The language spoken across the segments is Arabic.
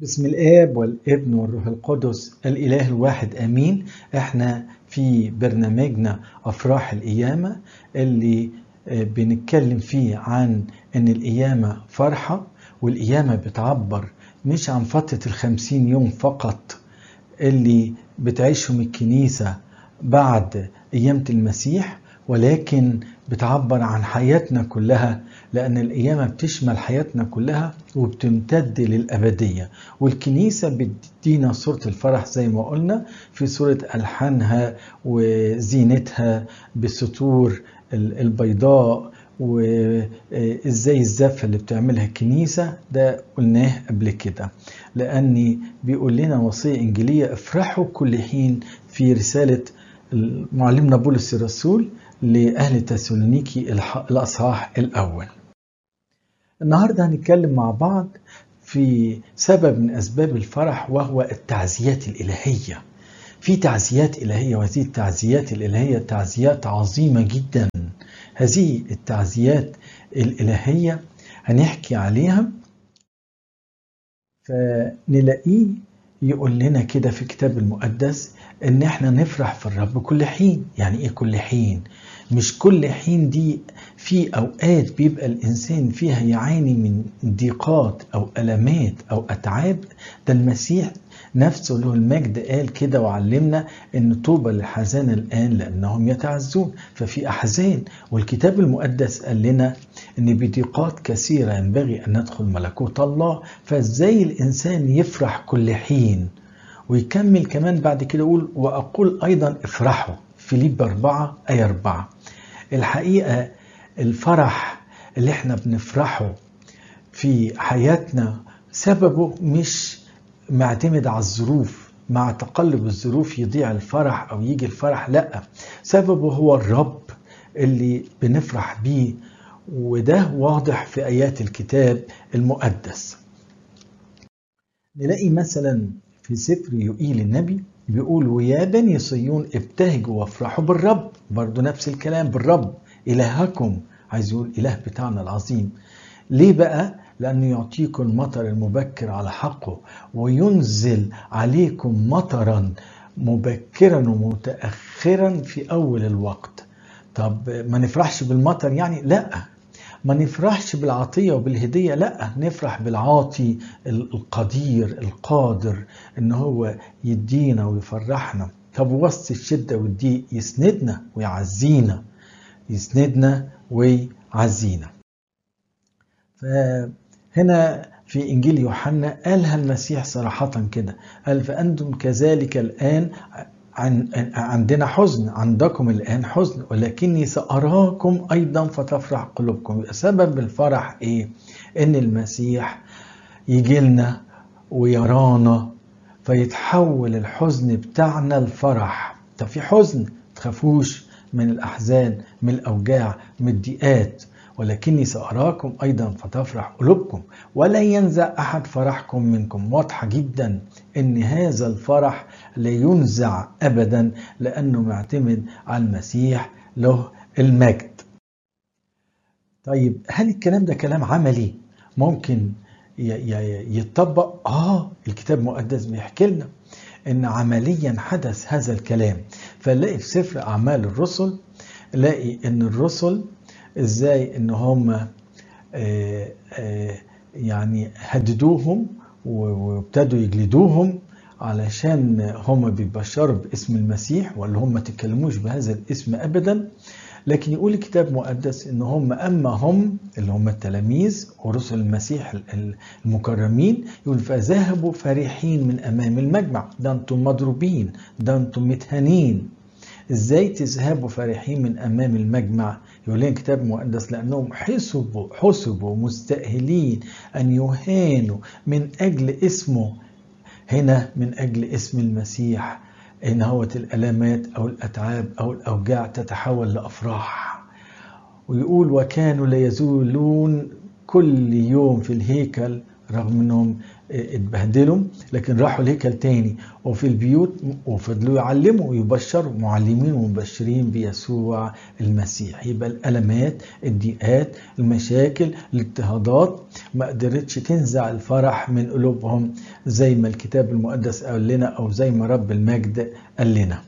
بسم الآب والابن والروح القدس الإله الواحد آمين. احنا في برنامجنا أفراح القيامة اللي بنتكلم فيه عن إن القيامة فرحة، والقيامة بتعبر مش عن فترة 50 يوم فقط اللي بتعيشهم الكنيسة بعد قيامة المسيح، ولكن بتعبر عن حياتنا كلها، لأن القيامة بتشمل حياتنا كلها وبتمتد للأبدية. والكنيسة بتدينا صورة الفرح زي ما قلنا في صورة ألحانها وزينتها بالسطور البيضاء، وإزاي الزفة اللي بتعملها الكنيسة ده قلناه قبل كده، لأني بيقول لنا وصية إنجيلية: افرحوا كل حين، في رسالة معلمنا بولس الرسول لأهل تسالونيكي الأصحاح الأول. النهاردة هنتكلم مع بعض في سبب من أسباب الفرح، وهو التعزيات الإلهية. في تعزيات إلهية، وهذه التعزيات الإلهية تعزيات عظيمة جدا. هذه التعزيات الإلهية هنحكي عليها، فنلاقيه يقول لنا كده في الكتاب المقدس ان احنا نفرح في الرب كل حين. يعني ايه كل حين؟ مش كل حين دي في اوقات بيبقى الانسان فيها يعاني من ضيقات او المات او اتعاب. ده المسيح نفسه له المجد قال كده وعلمنا ان طوبى للحزان الان لانهم يتعزون. ففي احزان، والكتاب المقدس قال لنا ان بضيقات كثيره ينبغي ان ندخل ملكوت الله. فازاي الانسان يفرح كل حين؟ ويكمل كمان بعد كده يقول: واقول ايضا افرحوا. فيليب 4 آية 4. الحقيقه الفرح اللي احنا بنفرحه في حياتنا سببه مش معتمد على الظروف، مع تقلب الظروف يضيع الفرح او يجي الفرح، لا، سببه هو الرب اللي بنفرح بيه، وده واضح في آيات الكتاب المقدس. نلاقي مثلا في سفر يوئيل النبي بيقول: ويا بني صيون ابتهجوا وافرحوا بالرب. برضو نفس الكلام، بالرب إلهكم، عايز يقول إله بتاعنا العظيم. ليه بقى؟ لأنه يعطيكم المطر المبكر على حقه، وينزل عليكم مطرا مبكرا ومتأخرا في أول الوقت. طب ما نفرحش بالمطر يعني؟ لا، ما نفرحش بالعطية وبالهدية، لا، نفرح بالعاطي القدير القادر ان هو يدينا ويفرحنا. طب وسط الشدة والضيق يسندنا ويعزينا، يسندنا ويعزينا. فهنا في إنجيل يوحنا قالها المسيح صراحة كده، قال: فأنتم كذلك الآن عندنا حزن، عندكم الآن حزن، ولكني سأراكم أيضا فتفرح قلوبكم. سبب الفرح إيه؟ إن المسيح يجي لنا ويرانا فيتحول الحزن بتاعنا لفرح. طب في حزن، تخافوش من الأحزان، من الأوجاع، من الضيقات، ولكني سأراكم أيضا فتفرح قلوبكم ولا ينزع أحد فرحكم منكم. واضحة جدا إن هذا الفرح لا ينزع أبدا، لأنه معتمد على المسيح له المجد. طيب هل الكلام ده كلام عملي ممكن يتطبق؟ الكتاب المقدس بيحكي لنا إن عمليا حدث هذا الكلام. فنلاقي في سفر أعمال الرسل، نلاقي إن الرسل ازاي ان هم يعني هددوهم وابتدوا يجلدوهم علشان هم بيبشروا باسم المسيح، ولا هم ما تكلموش بهذا الاسم ابدا. لكن يقول الكتاب المقدس ان هم اما هم اللي هم التلاميذ ورسل المسيح المكرمين، يقول: فذهبوا فرحين من امام المجمع. ده انتم مضروبين، ده انتم متهانين، ازاي تذهبوا فرحين من امام المجمع؟ يقول لنا الكتاب المقدس: لانهم حسبوا مستأهلين ان يهانوا من اجل اسمه. هنا من اجل اسم المسيح، ان هو الالامات او الاتعاب او الاوجاع تتحول لافراح. ويقول: وكانوا لا يزولون كل يوم في الهيكل رغم انهم اتبهدلوا، لكن راحوا الهيكل تاني وفي البيوت وفضلوا يعلموا ويبشروا، معلمين ومبشرين بيسوع المسيح. يبقى الألمات، الضيقات، المشاكل، الاضطهادات ما قدرتش تنزع الفرح من قلوبهم زي ما الكتاب المقدس قال لنا، أو زي ما رب المجد قال لنا.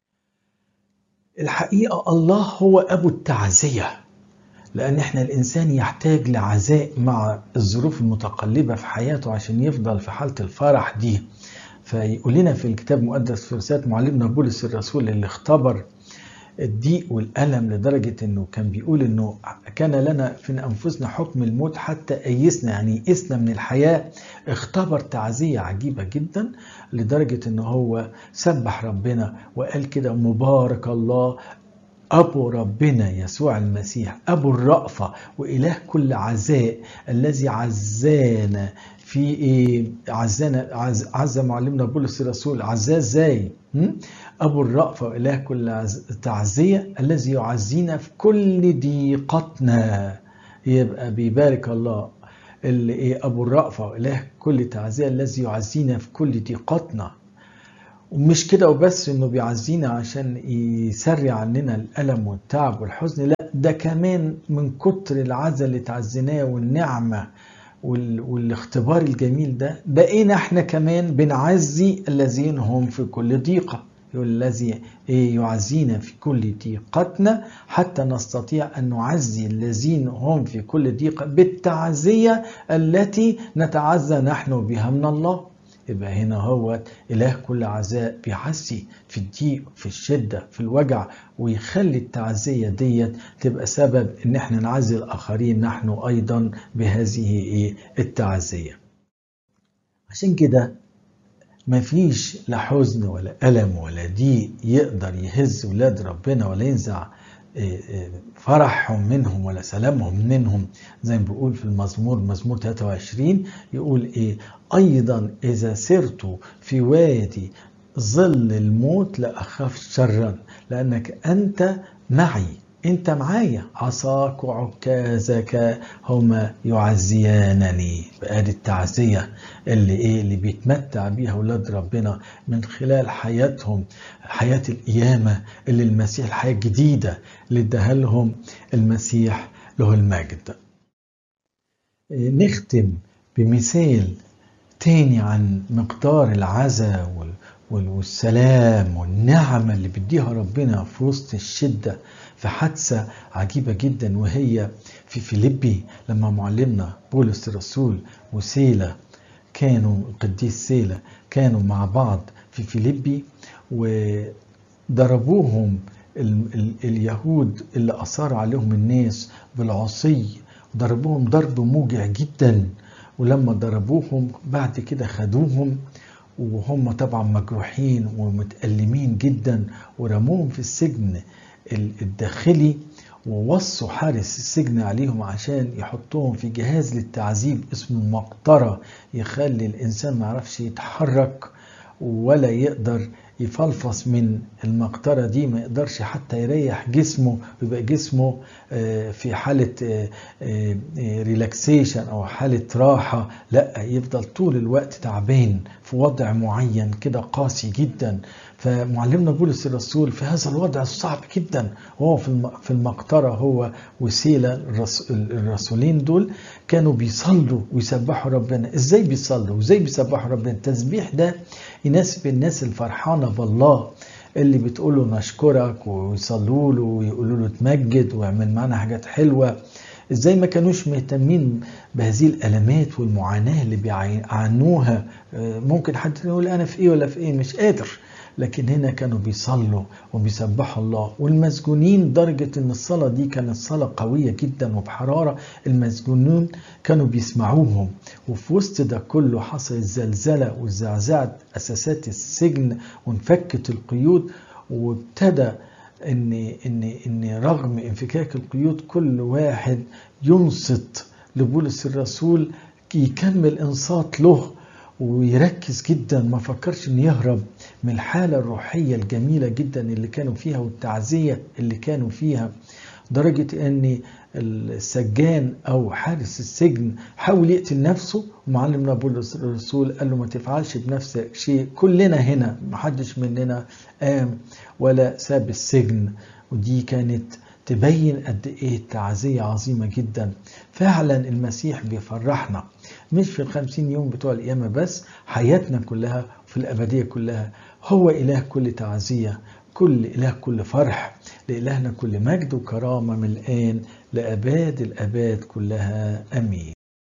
الحقيقة الله هو أبو التعزية، لأن احنا الإنسان يحتاج لعزاء مع الظروف المتقلبة في حياته عشان يفضل في حالة الفرح دي. فيقول لنا في الكتاب المقدس في رسالة معلمنا بولس الرسول اللي اختبر الضيق والألم لدرجة انه كان بيقول انه كان لنا في انفسنا حكم الموت حتى ايسنا، يعني ايسنا من الحياة. اختبر تعزية عجيبة جدا لدرجة انه هو سبح ربنا وقال كده: مبارك الله أبو ربنا يسوع المسيح، أبو الرأفة وإله كل عزاء، الذي عزانا في إيه؟ عز معلمنا بولس الرسول. عزاه إزاي؟ أبو الرأفة وإله كل تعزية، الذي يعزينا في كل ضيقتنا. يبقى بيبارك الله اللي إيه؟ أبو الرأفة وإله كل تعزية، الذي يعزينا في كل ضيقتنا. ومش كده وبس انه بيعزينا عشان يسري عننا الألم والتعب والحزن، لا، ده كمان من كتر العزا اللي تعزيناه والنعمة والاختبار الجميل ده، بقينا احنا كمان بنعزي الذين هم في كل ضيقة. يقول الذي يعزينا في كل ضيقتنا حتى نستطيع أن نعزي الذين هم في كل ضيقة بالتعزية التي نتعزى نحن بها من الله. يبقى هنا هو إله كل عزاء بيعزي في الضيق، في الشدة، في الوجع، ويخلي التعزية ديت تبقى سبب ان احنا نعزي الآخرين نحن أيضا بهذه التعزية. عشان كده مفيش لا حزن ولا ألم ولا ضيق يقدر يهز ولاد ربنا ولا ينزع فرحهم منهم ولا سلامهم منهم. زي ما بيقول في مزمور 23 يقول ايه: ايضا اذا سرت في وادي ظل الموت لا اخاف شرا لانك انت معي. انت معايا، عصاك وعكازك هما يعزيانني. بقى التعزية اللي بيتمتع بيها اولاد ربنا من خلال حياتهم، حياة القيامة اللي المسيح، الحياة الجديدة اللي اداها لهم المسيح له المجد. نختم بمثال تاني عن مقدار العزاء والسلام والنعمة اللي بيديها ربنا في وسط الشدة، في حادثة عجيبة جدا، وهي في فيليبي لما معلمنا بولس الرسول وسيلة كانوا، القديس سيلة، كانوا مع بعض في فيليبي وضربوهم اليهود اللي أثار عليهم الناس بالعصي، ضربوهم ضرب موجع جدا. ولما ضربوهم بعد كده خدوهم وهم طبعا مجروحين ومتألمين جدا، ورموهم في السجن الداخلي، ووصوا حارس السجن عليهم عشان يحطوهم في جهاز للتعذيب اسمه مقطرة، يخلي الإنسان ما يعرفش يتحرك ولا يقدر يفلفص من المقطرة دي، ما يقدرش حتى يريح جسمه، ويبقى جسمه في حالة ريلاكسيشن أو حالة راحة، لا، يفضل طول الوقت تعبان في وضع معين كده قاسي جدا. فمعلمنا بولس الرسول في هذا الوضع الصعب جدا وهو في المقطرة، هو وسيلة، الرسولين دول كانوا بيصلوا ويسبحوا ربنا. ازاي بيصلوا وازاي بيسبحوا ربنا؟ التسبيح ده يناسب الناس الفرحانة بالله اللي بتقوله نشكرك ويصلوا له ويقولوا له تمجد ويعمل معنا حاجات حلوة. ازاي ما كانوش مهتمين بهذه الألمات والمعاناة اللي بيعانوها؟ ممكن حد يقول أنا في إيه ولا في إيه، مش قادر، لكن هنا كانوا بيصلوا وبيسبحوا الله. والمسجونين درجة ان الصلاة دي كانت صلاة قوية جدا وبحرارة، المسجونون كانوا بيسمعوهم. وفي وسط ده كله حصل الزلزلة وزعزعت أساسات السجن وانفكت القيود، وابتدى ان رغم انفكاك القيود كل واحد ينصت لبولس الرسول، يكمل انصات له ويركز جدا، ما فكرش ان يهرب من الحالة الروحية الجميلة جدا اللي كانوا فيها والتعزية اللي كانوا فيها. درجة ان السجان أو حارس السجن حاول يقتل نفسه، ومعلمنا بولس الرسول قال له ما تفعلش بنفسك شيء، كلنا هنا محدش مننا قام ولا ساب السجن. ودي كانت تبين قد ايه التعزية عظيمة جدا. فعلا المسيح بيفرحنا مش في 50 يوم بتوع القيامة بس، حياتنا كلها في الأبدية كلها. هو إله كل تعزية، كل إله كل فرح. لإلهنا كل مجد وكرامة من الآن لأباد الأباد كلها، أمين.